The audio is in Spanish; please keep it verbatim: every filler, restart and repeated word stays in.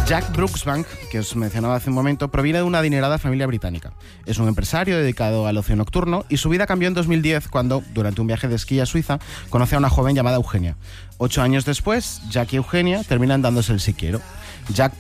Jack Brooksbank, que os mencionaba hace un momento, proviene de una adinerada familia británica. Es un empresario dedicado al ocio nocturno y su vida cambió en dos mil diez cuando, durante un viaje de esquí a Suiza, conoce a una joven llamada Eugenia. Ocho años después, Jack y Eugenia terminan dándose el sí quiero. Jack